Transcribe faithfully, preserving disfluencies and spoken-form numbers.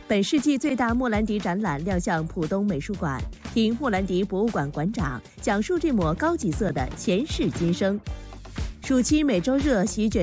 本世纪最大莫兰迪展览亮相浦东美术馆，听莫兰迪博物馆馆长讲述这抹高级色的前世今生。暑期每周热席卷